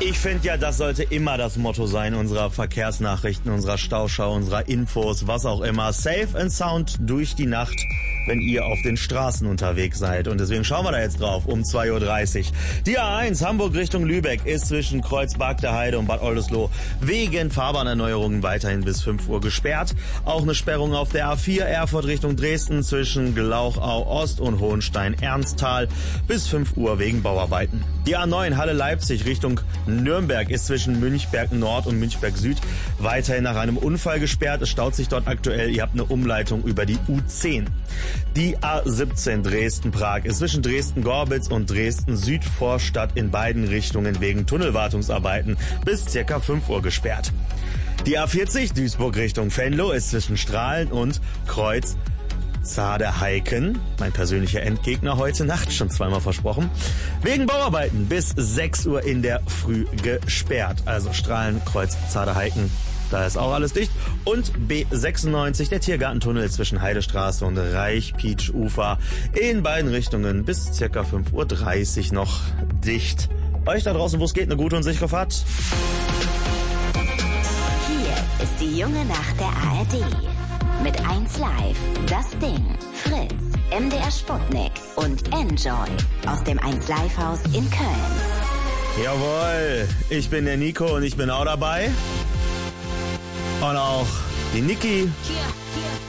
Ich finde ja, das sollte immer das Motto sein unserer Verkehrsnachrichten, unserer Stauschau, unserer Infos, was auch immer. Safe and sound durch die Nacht, wenn ihr auf den Straßen unterwegs seid. Und deswegen schauen wir da jetzt drauf um 2.30 Uhr. Die A1 Hamburg Richtung Lübeck ist zwischen Kreuzberg der Heide und Bad Oldesloe wegen Fahrbahnerneuerungen weiterhin bis 5 Uhr gesperrt. Auch eine Sperrung auf der A4 Erfurt Richtung Dresden zwischen Glauchau Ost und Hohenstein-Ernsthal bis 5 Uhr wegen Bauarbeiten. Die A9 Halle Leipzig Richtung Nürnberg ist zwischen Münchberg Nord und Münchberg Süd weiterhin nach einem Unfall gesperrt. Es staut sich dort aktuell. Ihr habt eine Umleitung über die U10. Die A17 Dresden-Prag ist zwischen Dresden-Gorbitz und Dresden-Südvorstadt in beiden Richtungen wegen Tunnelwartungsarbeiten bis ca. 5 Uhr gesperrt. Die A40 Duisburg Richtung Venlo ist zwischen Strahlen und Kreuz Zahde-Heiken, mein persönlicher Endgegner heute Nacht, schon zweimal versprochen, wegen Bauarbeiten bis 6 Uhr in der Früh gesperrt. Also Strahlen, Kreuz, Zahde-Heiken, da ist auch alles dicht. Und B96, der Tiergartentunnel zwischen Heidestraße und Reich-Pietsch-Ufer in beiden Richtungen bis ca. 5.30 Uhr noch dicht. Euch da draußen, wo es geht, eine gute und sichere Fahrt. Hier ist die junge Nacht der ARD. Mit 1 Live, Das Ding, Fritz, MDR Sputnik und Enjoy aus dem 1 Live Haus in Köln. Jawohl, ich bin der Nico und ich bin auch dabei. Und auch die Niki. Hier.